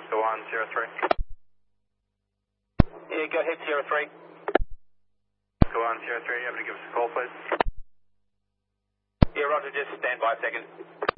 Go on, Sierra 3. Yeah, go ahead, Sierra 3. Go on, Sierra 3. You have to give us a call, please. Yeah, roger, just stand by a second.